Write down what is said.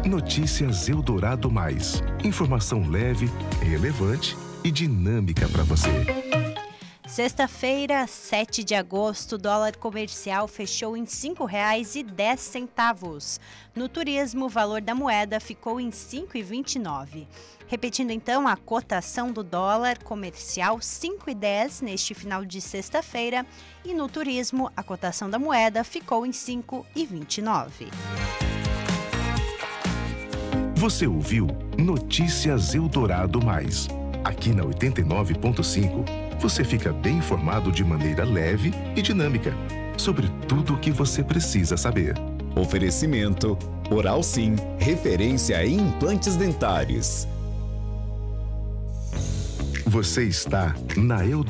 Notícias Eldorado Mais. Informação leve, relevante e dinâmica para você. Sexta-feira, 7 de agosto, o dólar comercial fechou em R$ 5,10. No turismo, o valor da moeda ficou em R$ 5,29. Repetindo então a cotação do dólar comercial, R$ 5,10 neste final de sexta-feira, e no turismo, a cotação da moeda ficou em R$ 5,29. Você ouviu Notícias Eldorado Mais. Aqui na 89.5, você fica bem informado de maneira leve e dinâmica sobre tudo o que você precisa saber. Oferecimento Oral Sim, referência em implantes dentários. Você está na Eldorado.